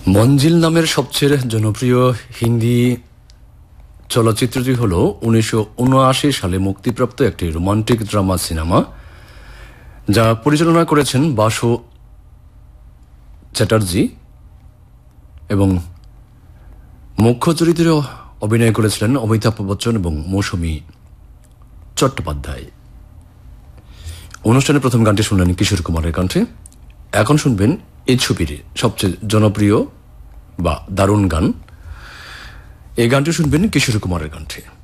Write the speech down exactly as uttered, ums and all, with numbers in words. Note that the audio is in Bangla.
মঞ্জিল নামের সবচেয়ে জনপ্রিয় হিন্দি চলচ্চিত্রটি হল উনিশশো উনআশি সালে মুক্তিপ্রাপ্ত একটি রোমান্টিক ড্রামা সিনেমা, যা পরিচালনা করেছেন বাসু চ্যাটার্জি এবং মুখ্য চরিত্রে অভিনয় করেছিলেন অমিতাভ বচ্চন এবং মৌসুমী চট্টোপাধ্যায়। অনুষ্ঠানে প্রথম গানটি শুনলেন কিশোর কুমারের কণ্ঠে। এখন শুনবেন এই ছবির সবচেয়ে জনপ্রিয় বা দারুণ গান। এই গানটি শুনবেন কিশোর কুমারের কণ্ঠে।